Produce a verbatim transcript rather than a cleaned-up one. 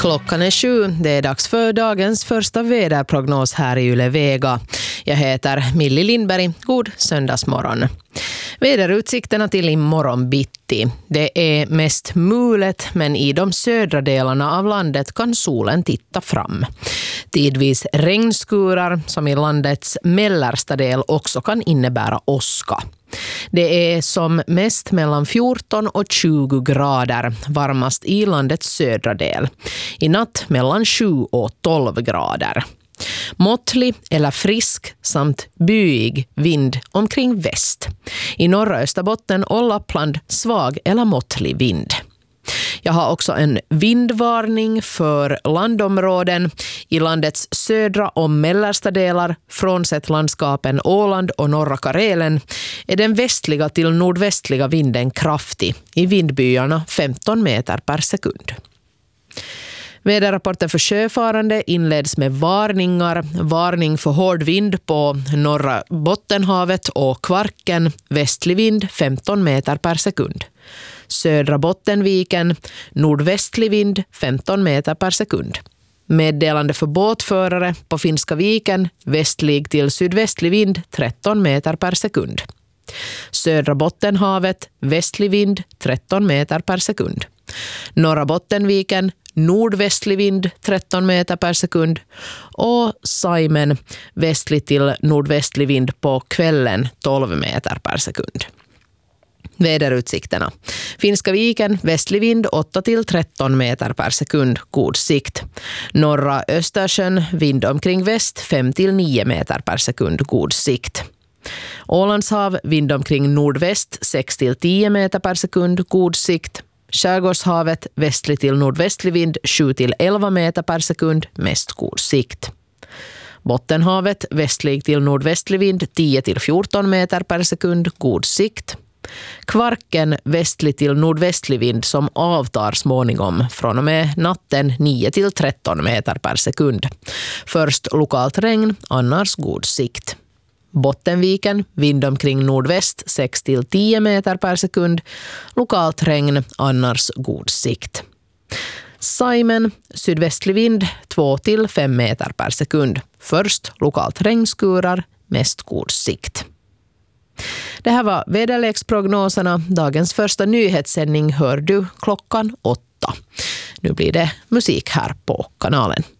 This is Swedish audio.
Klockan är sju. Det är dags för dagens första väderprognos här i Yle-Vega. Jag heter Millie Lindberg. God söndagsmorgon. Väderutsikterna till imorgon bitti. Det är mest mulet, men i de södra delarna av landet kan solen titta fram. Tidvis regnskurar som i landets mellersta del också kan innebära åska. Det är som mest mellan fjorton och tjugo grader, varmast i landets södra del. I natt mellan sju och tolv grader. Måttlig eller frisk samt byig vind omkring väst. I norra Österbotten och Lappland svag eller måttlig vind. Jag har också en vindvarning för landområden i landets södra och mellersta delar, frånsett landskapen Åland och norra Karelen, är den västliga till nordvästliga vinden kraftig, i vindbyarna femton meter per sekund. Väderrapporten för sjöfarande inleds med varningar. Varning för hård vind på norra Bottenhavet och Kvarken, västlig vind femton meter per sekund. Södra Bottenviken, nordvästlig vind femton meter per sekund. Meddelande för båtförare på Finska viken, västlig till sydvästlig vind tretton meter per sekund. Södra Bottenhavet, västlig vind tretton meter per sekund. Norra Bottenviken, nordvästlig vind tretton meter per sekund. Och Saimen, västlig till nordvästlig vind på kvällen tolv meter per sekund. Väderutsikterna. Finska viken, västlig vind åtta till tretton meter per sekund, god sikt. Norra Östersjön, vind omkring väst fem till nio meter per sekund, god sikt. Ålandshav, vind omkring nordväst sex till tio meter per sekund, god sikt. Skärgårdshavet, västlig till nordvästlig vind sju till elva meter per sekund, mest god sikt. Bottenhavet, västlig till nordvästlig vind tio till fjorton meter per sekund, god sikt. Kvarken, västlig till nordvästlig vind som avtar småningom från och med natten nio till tretton meter per sekund. Först lokalt regn, annars god sikt. Bottenviken, vind omkring nordväst sex till tio meter per sekund. Lokalt regn, annars god sikt. Saimen, sydvästlig vind två till fem meter per sekund. Först lokalt regnskurar, mest god sikt. Det här var väderleksprognoserna. Dagens första nyhetssändning hör du klockan åtta. Nu blir det musik här på kanalen.